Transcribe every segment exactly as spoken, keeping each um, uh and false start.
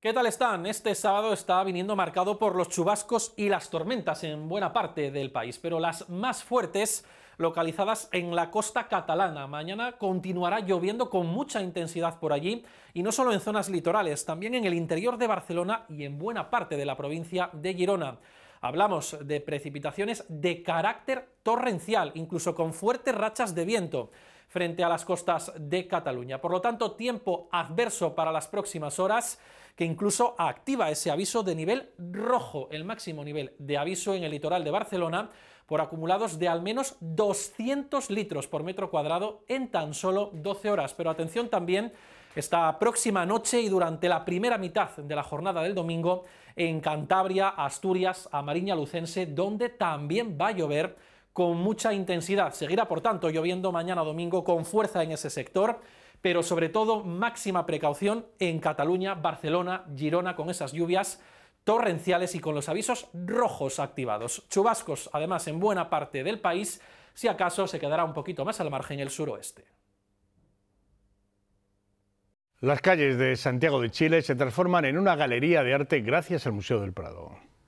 ¿Qué tal están? Este sábado está viniendo marcado por los chubascos y las tormentas en buena parte del país, pero las más fuertes localizadas en la costa catalana. Mañana continuará lloviendo con mucha intensidad por allí, y no solo en zonas litorales, también en el interior de Barcelona y en buena parte de la provincia de Girona. Hablamos de precipitaciones de carácter torrencial, incluso con fuertes rachas de viento frente a las costas de Cataluña. Por lo tanto, tiempo adverso para las próximas horas, que incluso activa ese aviso de nivel rojo, el máximo nivel de aviso en el litoral de Barcelona, por acumulados de al menos doscientos litros por metro cuadrado en tan solo doce horas. Pero atención también esta próxima noche y durante la primera mitad de la jornada del domingo en Cantabria, Asturias, a Mariña Lucense, donde también va a llover con mucha intensidad. Seguirá, por tanto, lloviendo mañana domingo con fuerza en ese sector, pero sobre todo máxima precaución en Cataluña, Barcelona, Girona, con esas lluvias torrenciales y con los avisos rojos activados. Chubascos, además, en buena parte del país, si acaso se quedará un poquito más al margen el suroeste. Las calles de Santiago de Chile se transforman en una galería de arte gracias al Museo del Prado.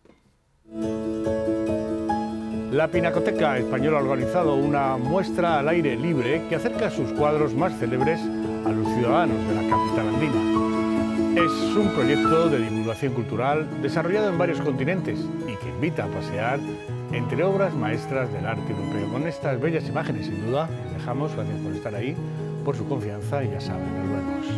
La Pinacoteca Española ha organizado una muestra al aire libre que acerca sus cuadros más célebres a los ciudadanos de la capital andina. Es un proyecto de divulgación cultural desarrollado en varios continentes y que invita a pasear entre obras maestras del arte europeo. Con estas bellas imágenes, sin duda, les dejamos. Gracias por estar ahí, por su confianza y ya saben, nos vemos.